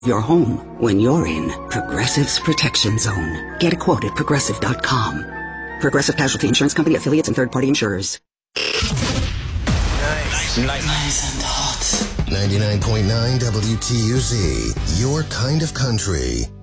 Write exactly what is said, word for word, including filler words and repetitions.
your home when you're in Progressive's Protection Zone. Get a quote at progressive dot com. Progressive Casualty Insurance Company, affiliates, and third-party insurers. Nice. Nice. Nice and hot. ninety-nine point nine W T U Z, your kind of country.